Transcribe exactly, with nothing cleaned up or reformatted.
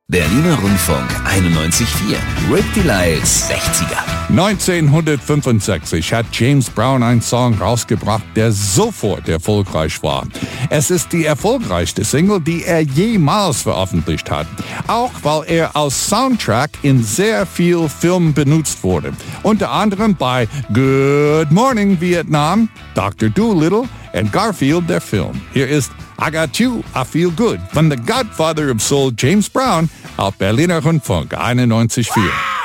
Berliner Rundfunk einundneunzig Komma vier. Rick Delisles sechziger. neunzehnhundertfünfundsechzig hat James Brown einen Song rausgebracht, der sofort erfolgreich war. Es ist die erfolgreichste Single, die er jemals veröffentlicht hat. Auch weil er als Soundtrack in sehr viel Filmen benutzt wurde. Unter anderem bei Good Morning Vietnam, Doktor Dolittle und Garfield, der Film. Hier ist I Got You, I Feel Good von The Godfather of Soul, James Brown, auf Berliner Rundfunk einundneunzig Komma vier.